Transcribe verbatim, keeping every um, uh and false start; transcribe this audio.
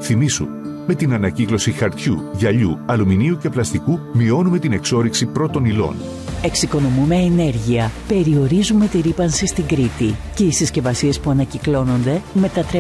Θυμήσου, με την ανακύκλωση χαρτιού, γυαλιού, αλουμινίου και πλαστικού μειώνουμε την εξόρυξη πρώτων υλών. Εξοικονομούμε ενέργεια, περιορίζουμε τη ρύπανση στην Κρήτη και οι συσκευασίες που ανακυκλώνονται μετατρέπονται